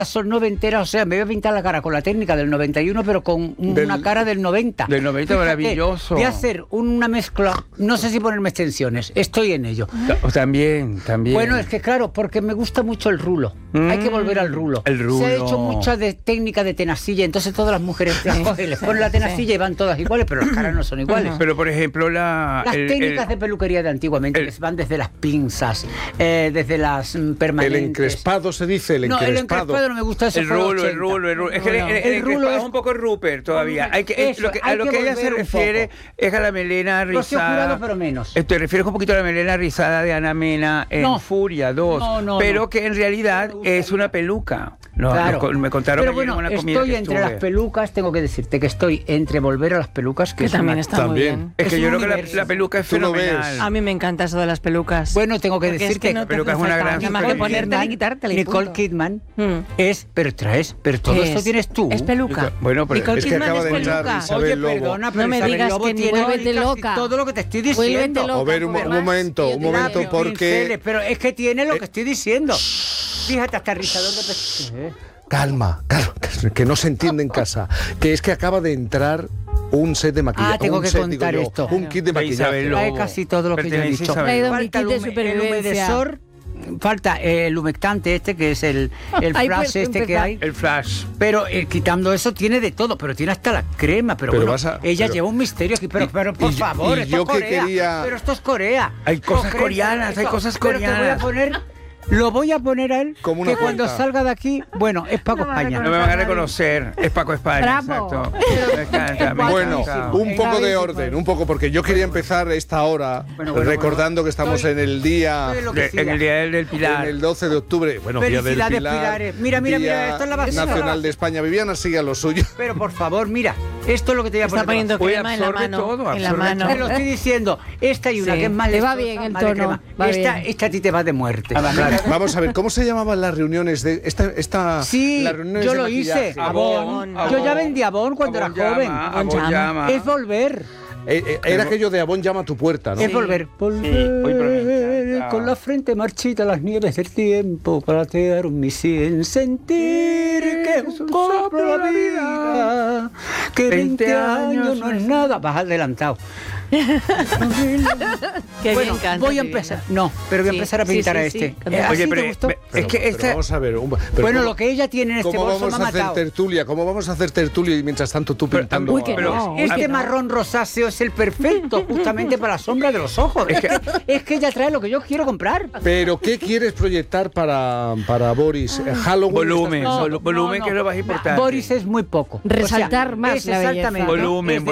son noventeras, o sea, me voy a pintar la cara con la técnica del 91, pero con una cara del 90. Del 90, Fíjate, maravilloso. Voy a hacer una mezcla, no sé si ponerme extensiones, estoy en ello. También. Bueno, es que claro, porque me gusta mucho el rulo. Hay que volver al rulo. El rulo. Se ha hecho mucha técnica de tenacilla, entonces todas las mujeres las cogen, les ponen la tenacilla y van todas iguales, pero las caras no son iguales. Pero, por ejemplo, las técnicas de peluquería de antiguamente que van desde las pinzas, desde las permanentes. El encrespado se dice, el encrespado. No, el encrespado no me gusta, eso. El rulo. Es que el rulo es un poco Rupert todavía. A lo que ella se refiere es a la melena rizada. Jurado, pero menos. Te refieres un poquito a la melena rizada de Ana Mena en Furia 2, pero que en realidad es una peluca. Claro. Me contaron pero bueno, una comida estoy entre las pelucas, tengo que decirte que estoy entre volver a las pelucas, que también está muy bien. Es que yo creo que la peluca es fenomenal. A mí me encanta eso de las pelucas. Bueno, tengo que decir que la peluca es una gran nada más que ponértela y quitártela. Nicole Kidman es, pero todo esto tienes tú. Es peluca. Bueno, pero es que acaba de entrar Isabel Lobo. Perdona, pero no me Isabel digas Lobo que ni vuélvete loca. Todo lo que te estoy diciendo. A ver, un momento, porque... Pero es que tiene lo que estoy diciendo. Fíjate, hasta rizador de Calma, que no se entiende en casa. Que es que acaba de entrar un set de maquillaje. Tengo que contar esto. Un kit de maquillaje. Trae casi todo lo que yo he dicho. Falta el humedesor, falta el humectante que es el flash que hay. El flash. Pero quitando eso tiene de todo, pero tiene hasta la crema. Pero bueno, ella lleva un misterio aquí. Pero por favor, esto es Corea. Pero esto es Corea. Hay cosas coreanas, hay cosas coreanas. Lo voy a poner a él, como una que cuando salga de aquí, bueno, es Paco España. No me van a reconocer, es Paco España. Bravo. Exacto. Bueno, un poco de orden, porque yo quería empezar esta hora recordando que estamos en el día... En el día del Pilar. En el 12 de octubre. Bueno, día del Pilar. Mira, esto es la basura. Nacional de España. Viviana, sigue a lo suyo. Pero por favor, mira, esto es lo que te voy a poner. Está poniendo crema en la mano. En la mano. Te lo estoy diciendo. Esta hay una que es más... Te va bien el tono. Esta a ti te va de muerte. Vamos a ver, ¿cómo se llamaban las reuniones de esta sí, las reuniones yo de lo maquillaje? hice. Avon. Yo ya vendí Avon cuando era joven. Es volver. Era aquello de Avon llama a tu puerta, ¿no? Es volver. Volver con la frente marchita a las nieves del tiempo, platearon mi sien, sentir que es un soplo la vida, que 20 años no es nada. Vas adelantado. Bueno, voy a empezar. No, pero voy a empezar a pintar a este. Oye, pero es que vamos a ver. Bueno, lo que ella tiene en este bolso me ha matado. ¿Cómo vamos a hacer tertulia y mientras tanto tú pintando? Este marrón rosáceo es el perfecto justamente para la sombra de los ojos. Es que ella trae lo que yo quiero comprar. Pero ¿qué quieres proyectar para Boris? Halloween. Volumen, que es lo más importante. Boris es muy poco. Resaltar más la belleza. Exactamente. Volumen.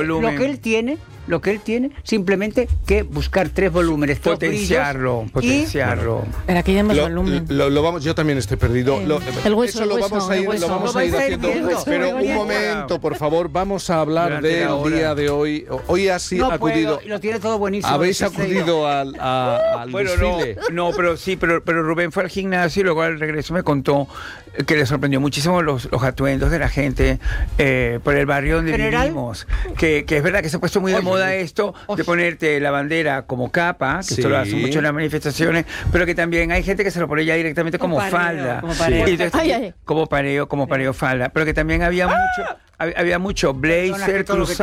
Lo que él tiene, simplemente que buscar 3 volúmenes, potenciarlo. Pero aquí hay más volumen. Yo también estoy perdido. El hueso, eso lo vamos a ir haciendo. Pero un momento, por favor, vamos a hablar del día de hoy. Hoy ha acudido. Lo tiene todo buenísimo. ¿Habéis acudido al desfile? No, pero Rubén fue al gimnasio y luego al regreso me contó que le sorprendió muchísimo los atuendos de la gente por el barrio donde vivimos. Que es verdad que se ha puesto muy de moda esto de ponerte la bandera como capa, que esto lo hacen mucho en las manifestaciones, pero que también hay gente que se lo pone ya directamente como falda. Como pareo falda, pero que también había mucho blazer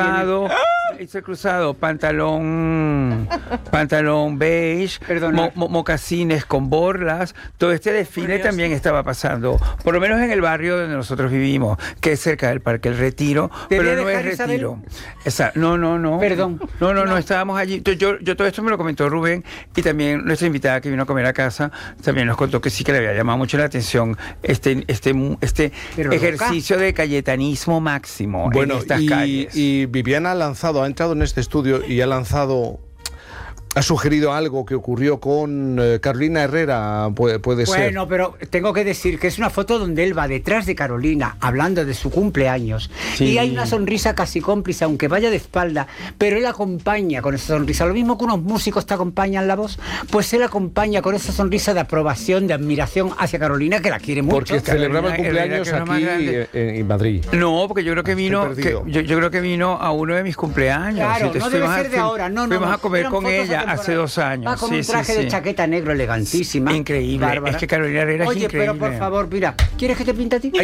cruzado, pantalón beige, mocasines con borlas. Todo este desfile también estaba pasando, por lo menos en el barrio donde nosotros vivimos, que es cerca del Parque El Retiro, pero no es Retiro. No. Perdón. No, estábamos allí. Yo todo esto me lo comentó Rubén, y también nuestra invitada que vino a comer a casa también nos contó que sí, que le había llamado mucho la atención este ejercicio de cayetanismo máximo en estas calles. Y Viviana ha entrado en este estudio y ha sugerido algo que ocurrió con Carolina Herrera, puede ser. Bueno, pero tengo que decir que es una foto donde él va detrás de Carolina hablando de su cumpleaños. Sí. Y hay una sonrisa casi cómplice, aunque vaya de espalda, pero él acompaña con esa sonrisa. Lo mismo que unos músicos te acompañan la voz, pues él acompaña con esa sonrisa de aprobación, de admiración hacia Carolina, que la quiere mucho. Porque celebraba el cumpleaños aquí en Madrid. No, porque yo creo que vino yo creo que vino a uno de mis cumpleaños. Claro, no debe ser de ahora. Fuimos a comer con ella hace 2 años. Va con un traje de chaqueta negro elegantísima. Increíble. Bárbara. Es que Carolina Herrera es increíble. Oye, pero por favor, mira, ¿quieres que te pinte a ti?